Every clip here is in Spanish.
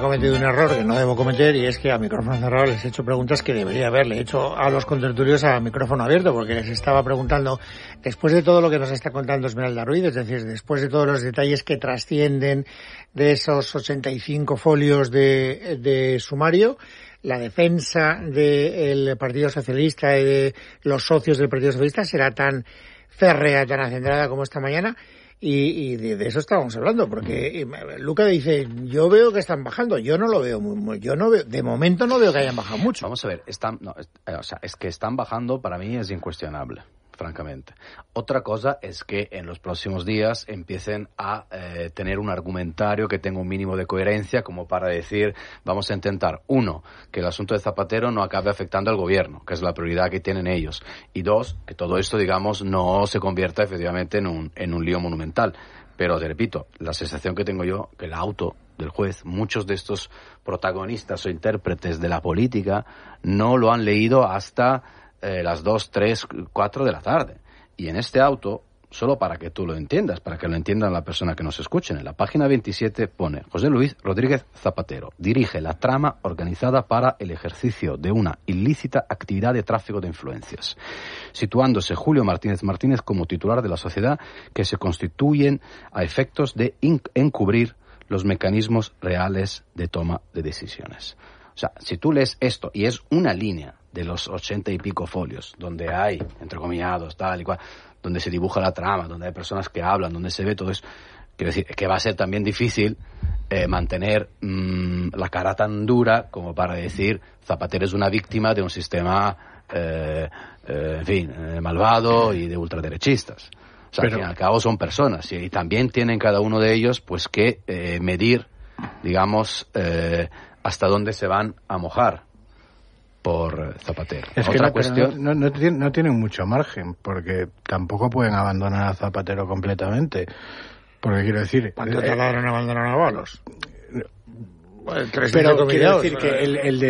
cometido un error que no debo cometer, y es que a micrófono cerrado les he hecho preguntas que debería haberle hecho a los contertulios a micrófono abierto, porque les estaba preguntando, después de todo lo que nos está contando Esmeralda Ruiz, es decir, después de todos los detalles que trascienden de esos 85 folios de sumario, la defensa del Partido Socialista y de los socios del Partido Socialista será tan férrea, tan acendrada como esta mañana. Y de eso estábamos hablando, porque Luca dice, yo veo que están bajando, yo no lo veo, de momento no veo que hayan bajado mucho. Vamos a ver, es que están bajando, para mí es incuestionable, francamente. Otra cosa es que en los próximos días empiecen a tener un argumentario que tenga un mínimo de coherencia, como para decir, vamos a intentar, uno, que el asunto de Zapatero no acabe afectando al gobierno, que es la prioridad que tienen ellos, y dos, que todo esto, digamos, no se convierta efectivamente en un lío monumental. Pero, te repito, la sensación que tengo yo, que el auto del juez, muchos de estos protagonistas o intérpretes de la política no lo han leído hasta las 2, 3, 4 de la tarde. Y en este auto, solo para que tú lo entiendas, para que lo entiendan la persona que nos escuchen, en la página 27 pone: José Luis Rodríguez Zapatero dirige la trama organizada para el ejercicio de una ilícita actividad de tráfico de influencias, situándose Julio Martínez Martínez como titular de la sociedad, que se constituyen a efectos de encubrir los mecanismos reales de toma de decisiones. O sea, si tú lees esto, y es una línea de los 80 y pico folios, donde hay, entrecomillados, tal y cual, donde se dibuja la trama, donde hay personas que hablan, donde se ve todo eso, quiero decir, que va a ser también difícil mantener la cara tan dura como para decir Zapatero es una víctima de un sistema, en fin, malvado y de ultraderechistas. O sea, al fin y al cabo son personas, y también tienen cada uno de ellos pues que medir, digamos, hasta dónde se van a mojar por Zapatero. Es que otra cuestión no tienen mucho margen, porque tampoco pueden abandonar a Zapatero completamente. Porque quiero decir, ¿cuánto tardaron en abandonar a Ábalos? Pero quiero decir que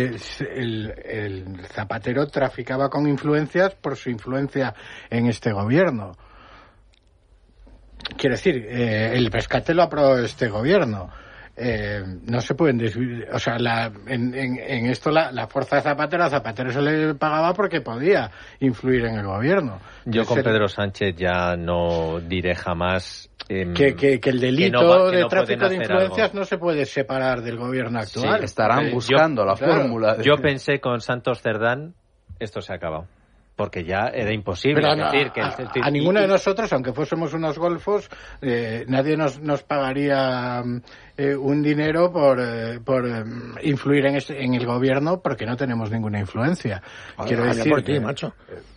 el Zapatero traficaba con influencias por su influencia en este gobierno. Quiero decir, el rescate lo aprobó este gobierno. No se pueden desviar, o sea, en esto la fuerza de Zapatero, a Zapatero se le pagaba porque podía influir en el gobierno. Yo con Pedro Sánchez ya no diré jamás que el delito de tráfico de influencias no se puede separar del gobierno actual. Sí, estarán buscando la fórmula. Yo pensé con Santos Cerdán, esto se ha acabado. Porque ya era imposible. Pero a ninguno de nosotros, aunque fuésemos unos golfos, nadie nos pagaría un dinero por influir en el gobierno, porque no tenemos ninguna influencia. Quiero decir por ti, macho.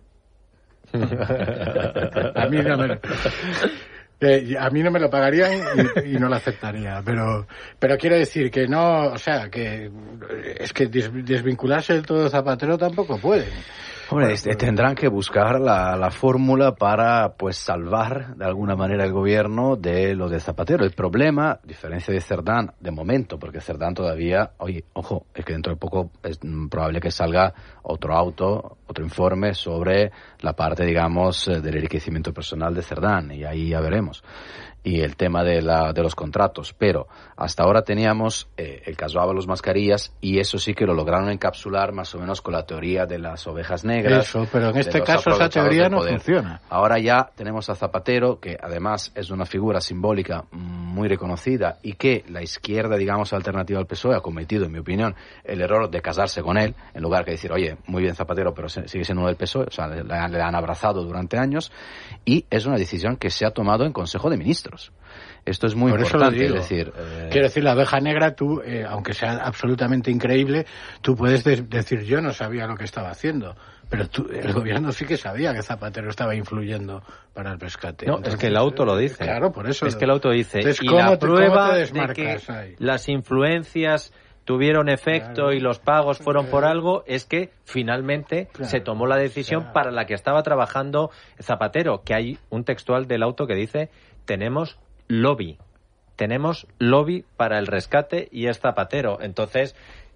A mí no me lo pagarían y no lo aceptaría, pero quiero decir que no, o sea, que es que desvincularse del todo de Zapatero tampoco pueden. Hombre, tendrán que buscar la fórmula para pues salvar de alguna manera el gobierno de lo de Zapatero. El problema, a diferencia de Cerdán, de momento, porque Cerdán todavía, ojo, es que dentro de poco es probable que salga otro informe sobre la parte, digamos, del enriquecimiento personal de Cerdán, y ahí ya veremos. Y el tema de los contratos, pero hasta ahora teníamos el caso Ábalos Mascarillas, y eso sí que lo lograron encapsular más o menos con la teoría de las ovejas negras. Eso, pero en este caso esa teoría no funciona. Ahora ya tenemos a Zapatero, que además es una figura simbólica muy reconocida, y que la izquierda, digamos, alternativa al PSOE ha cometido, en mi opinión, el error de casarse con él, en lugar de decir, oye, muy bien Zapatero, pero sigue siendo uno del PSOE, o sea, le han abrazado durante años, y es una decisión que se ha tomado en Consejo de Ministros. Esto es muy importante, es decir... Quiero decir, la oveja negra, tú, aunque sea absolutamente increíble, tú puedes decir, yo no sabía lo que estaba haciendo, pero el gobierno sí que sabía que Zapatero estaba influyendo para el rescate. No, entonces, es que el auto lo dice. Claro, por eso. Es que el auto dice, entonces, y la prueba de que ahí? Las influencias tuvieron efecto, claro, y los pagos fueron por algo, es que finalmente se tomó la decisión para la que estaba trabajando Zapatero, que hay un textual del auto que dice: tenemos lobby para el rescate y es Zapatero. Entonces,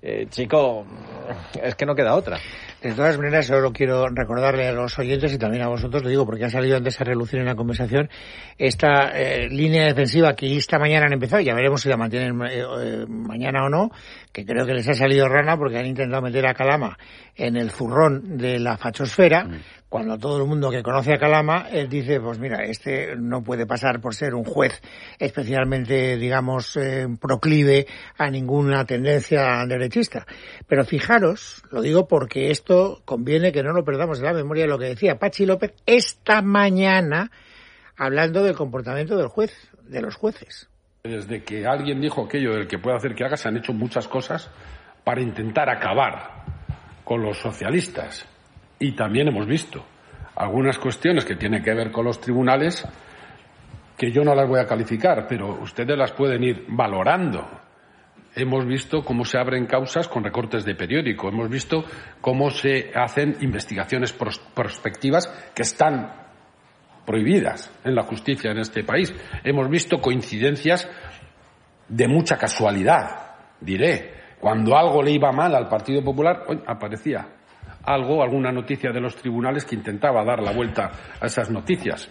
chico, es que no queda otra. De todas maneras, solo quiero recordarle a los oyentes y también a vosotros, lo digo porque ha salido antes a relucir en la conversación, esta línea defensiva que esta mañana han empezado, ya veremos si la mantienen mañana o no, que creo que les ha salido rana porque han intentado meter a Calama en el zurrón de la fachosfera, cuando todo el mundo que conoce a Calama, él dice, pues mira, este no puede pasar por ser un juez especialmente, digamos, proclive a ninguna tendencia derechista. Pero fijaros, lo digo porque esto conviene que no lo perdamos en la memoria de lo que decía Patxi López esta mañana, hablando del comportamiento del juez, de los jueces. Desde que alguien dijo aquello del que puede hacer que haga, se han hecho muchas cosas para intentar acabar con los socialistas. Y también hemos visto algunas cuestiones que tienen que ver con los tribunales que yo no las voy a calificar, pero ustedes las pueden ir valorando. Hemos visto cómo se abren causas con recortes de periódico. Hemos visto cómo se hacen investigaciones prospectivas que están prohibidas en la justicia en este país. Hemos visto coincidencias de mucha casualidad, diré. Cuando algo le iba mal al Partido Popular, aparecía alguna noticia de los tribunales que intentaba dar la vuelta a esas noticias.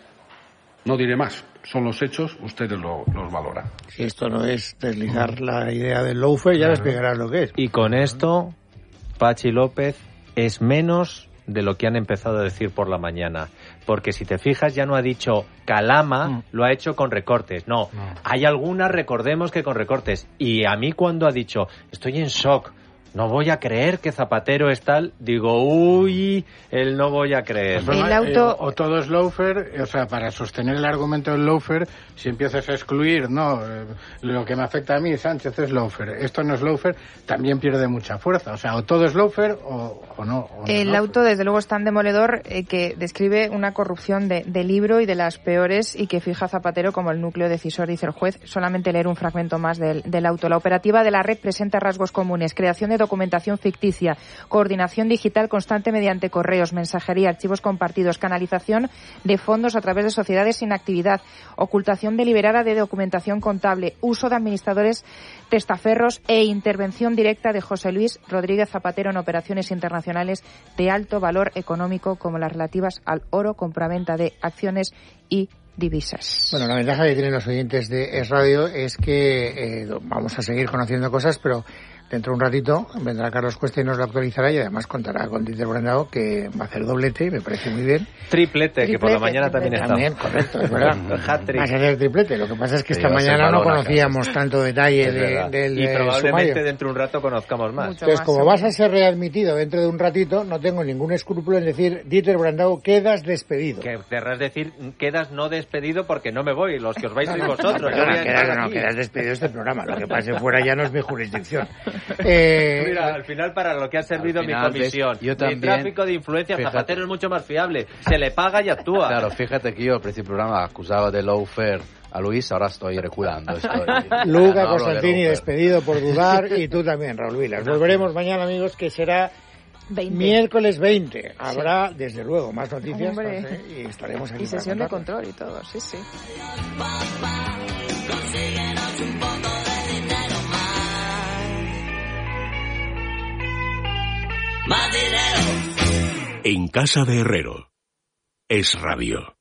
No diré más, son los hechos, ustedes los valoran. Si esto no es deslizar la idea del lawfare, ya les explicarás lo que es. Y con esto, Patxi López es menos de lo que han empezado a decir por la mañana. Porque si te fijas, ya no ha dicho Calama, lo ha hecho con recortes. No, hay algunas, recordemos que con recortes. Y a mí cuando ha dicho, estoy en shock, no voy a creer que Zapatero es tal, digo, uy, él no voy a creer. El auto... o todo es lawfare, o sea, para sostener el argumento del lawfare, si empiezas a excluir, no, lo que me afecta a mí, Sánchez, es lawfare, esto no es lawfare, también pierde mucha fuerza. O sea, o todo es lawfare o no. El auto, desde luego, es tan demoledor que describe una corrupción de libro y de las peores, y que fija a Zapatero como el núcleo decisor, dice el juez. Solamente leer un fragmento más del auto. La operativa de la red presenta rasgos comunes: creación de documentación ficticia, coordinación digital constante mediante correos, mensajería, archivos compartidos, canalización de fondos a través de sociedades sin actividad, ocultación deliberada de documentación contable, uso de administradores testaferros e intervención directa de José Luis Rodríguez Zapatero en operaciones internacionales de alto valor económico, como las relativas al oro, compraventa de acciones y divisas. Bueno, la ventaja que tienen los oyentes de Es Radio es que vamos a seguir conociendo cosas, pero dentro de un ratito vendrá Carlos Cuesta y nos lo actualizará, y además contará con Dieter Brandao, que va a hacer doblete, y me parece muy bien. Triplete, que por la mañana también está. También, correcto, es verdad. Va a ser triplete. Lo que pasa es que esta mañana no conocíamos tanto detalle del y probablemente sumario. Dentro de un rato conozcamos más. Entonces, como vas a ser readmitido dentro de un ratito, no tengo ningún escrúpulo en decir, Dieter Brandao, quedas despedido. Que querrás decir, quedas no despedido, porque no me voy, los que os vais sois vosotros. Quedas despedido de este programa. Lo que pase fuera ya no es mi jurisdicción. Mira, al final para lo que ha servido mi comisión, yo también, mi tráfico de influencia, fíjate. Zapatero es mucho más fiable, se le paga y actúa. Claro, fíjate que yo al principio del programa acusaba de lawfare a Luis, ahora estoy reculando. Luca Costantini despedido por dudar, y tú también, Raúl Vilas. Volveremos mañana, amigos, que será 20. Miércoles 20. Habrá, desde luego, más noticias, y estaremos aquí. Y sesión de control y todo, sí, sí. En casa de Herrero. Es Radio.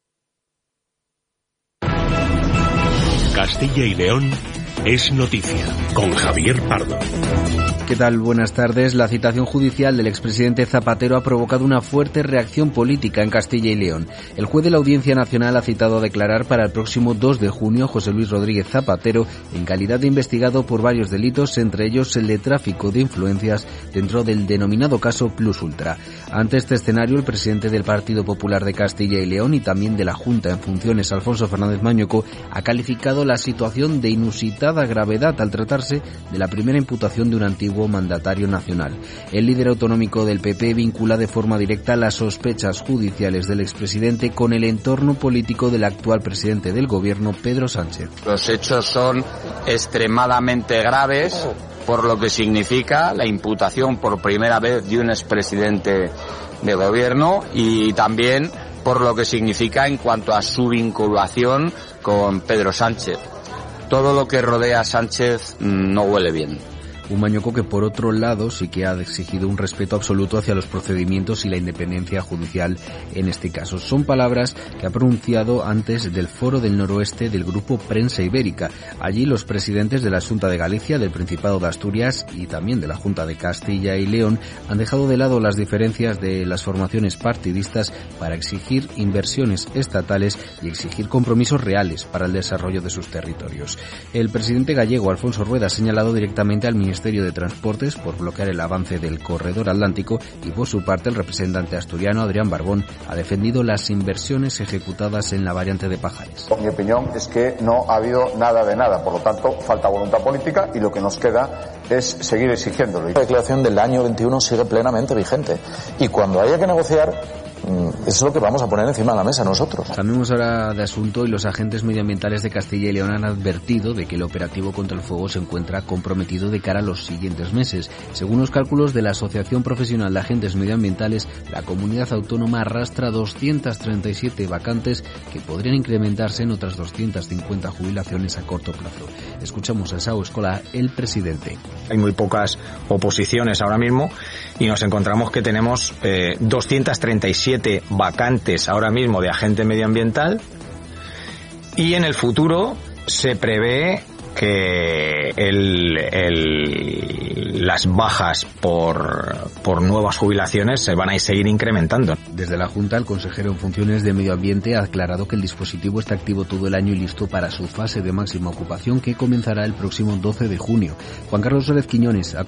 Castilla y León es noticia, con Javier Pardo. ¿Qué tal? Buenas tardes. La citación judicial del expresidente Zapatero ha provocado una fuerte reacción política en Castilla y León. El juez de la Audiencia Nacional ha citado a declarar para el próximo 2 de junio a José Luis Rodríguez Zapatero en calidad de investigado por varios delitos, entre ellos el de tráfico de influencias dentro del denominado caso Plus Ultra. Ante este escenario, el presidente del Partido Popular de Castilla y León y también de la Junta en funciones, Alfonso Fernández Mañueco, ha calificado la situación de inusitada gravedad al tratarse de la primera imputación de un antiguo mandatario nacional. El líder autonómico del PP vincula de forma directa las sospechas judiciales del expresidente con el entorno político del actual presidente del gobierno, Pedro Sánchez. Los hechos son extremadamente graves, por lo que significa la imputación por primera vez de un expresidente de gobierno, y también por lo que significa en cuanto a su vinculación con Pedro Sánchez. Todo lo que rodea a Sánchez no huele bien. Un Mañoco que, por otro lado, sí que ha exigido un respeto absoluto hacia los procedimientos y la independencia judicial en este caso. Son palabras que ha pronunciado antes del Foro del Noroeste del Grupo Prensa Ibérica. Allí los presidentes de la Xunta de Galicia, del Principado de Asturias y también de la Junta de Castilla y León han dejado de lado las diferencias de las formaciones partidistas para exigir inversiones estatales y exigir compromisos reales para el desarrollo de sus territorios. El presidente gallego, Alfonso Rueda, ha señalado directamente al Ministerio de Transportes por bloquear el avance del corredor atlántico y, por su parte, el representante asturiano, Adrián Barbón, ha defendido las inversiones ejecutadas en la variante de Pajares. Mi opinión es que no ha habido nada de nada, por lo tanto, falta voluntad política y lo que nos queda es seguir exigiéndolo. La declaración del año 21 sigue plenamente vigente y cuando haya que negociar, eso es lo que vamos a poner encima de la mesa nosotros. Cambiamos ahora de asunto y los agentes medioambientales de Castilla y León han advertido de que el operativo contra el fuego se encuentra comprometido de cara a los siguientes meses. Según los cálculos de la Asociación Profesional de Agentes Medioambientales, la comunidad autónoma arrastra 237 vacantes que podrían incrementarse en otras 250 jubilaciones a corto plazo. Escuchamos a Sao Escola, el presidente. Hay muy pocas oposiciones ahora mismo y nos encontramos que tenemos 237 vacantes ahora mismo de agente medioambiental y en el futuro se prevé que las bajas por nuevas jubilaciones se van a seguir incrementando. Desde la Junta, el consejero en funciones de Medio Ambiente ha aclarado que el dispositivo está activo todo el año y listo para su fase de máxima ocupación que comenzará el próximo 12 de junio. Juan Carlos Suárez Quiñones ha